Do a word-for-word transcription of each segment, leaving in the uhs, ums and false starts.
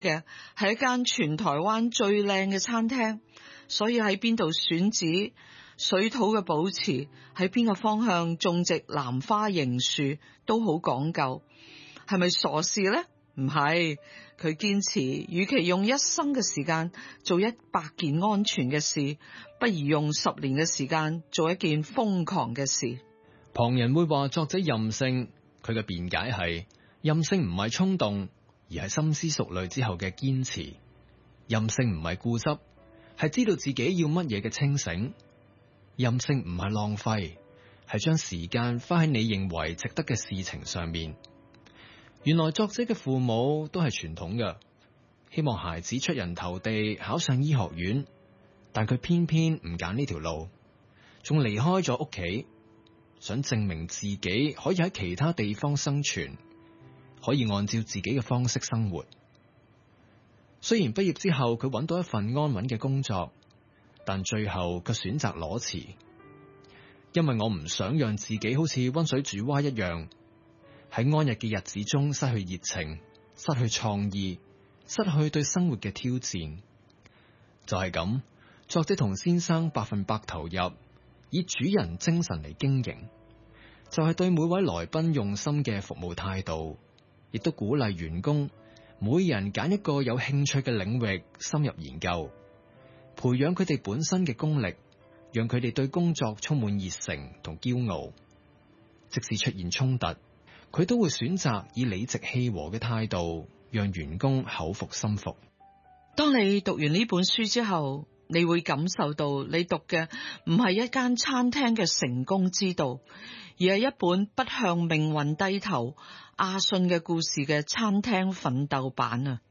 嘅係一間全台灣最靚嘅餐廳，所以喺邊度選址、水土嘅保持，喺邊個方向種植蘭花榕樹都好講究。係咪傻事呢？唔係，佢堅持，與其用一生嘅時間做一百件安全嘅事，不如用十年嘅時間做一件瘋狂嘅事。 旁人會話作者任性，佢嘅辯解係任性唔係衝動，而係深思熟慮之後嘅堅持。任性唔係固執，係知道自己要乜嘢嘅清醒。任性唔係浪費，係將時間花喺你認為值得嘅事情上面。原來作者嘅父母都係傳統嘅，希望孩子出人頭地，考上醫學院，但佢偏偏唔揀呢條路，仲離開咗屋企，想證明自己可以喺其他地方生存，可以按照自己嘅方式生活。雖然畢業之後佢揾到一份安穩嘅工作，但最後佢選擇裸辭，因為我唔想讓自己好似溫水煮蛙一樣，喺安逸嘅日子中失去熱情，失去創意，失去對生活嘅挑戰。就係咁，作者同先生百分百投入，以主人精神嚟經營，就係對每位來賓用心嘅服務態度，亦都鼓勵員工每人揀一個有興趣嘅領域深入研究，培養佢哋本身嘅功力，讓佢哋對工作充滿熱誠同驕傲。即使出現衝突，佢都會選擇以理直氣和嘅態度，讓員工口服心服。 當你讀完呢本書之後，你會感受到你讀嘅唔係一間餐廳嘅成功之道，而係一本不向命運低頭阿信嘅故事嘅餐廳奮鬥版啊！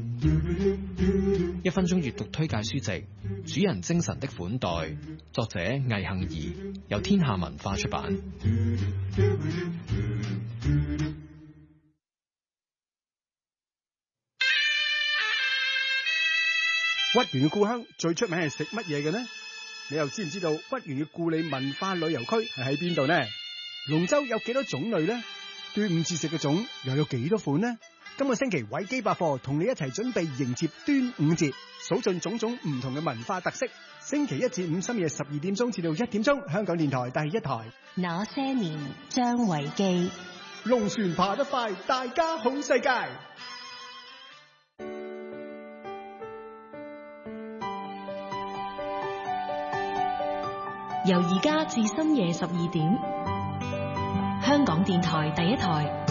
一分鐘閱讀推介書籍《主人精神的款待》，作者魏幸儀，由天下文化出版。 屈原嘅故鄉最出名係食乜嘢嘅呢？你又知唔知道屈原嘅故里文化旅遊區係喺邊度呢？龍舟有幾多種類呢？端午節食嘅粽又有幾多款呢？今個星期維基百科同你一齊準備迎接端午節，數盡種種唔同嘅文化特色。星期一至五深夜十二點鐘至到一點鐘，香港電台第一台。 那些年，張維基。 龍船爬得快，大家好世界。 由而家至深夜十二點，香港電台第一台。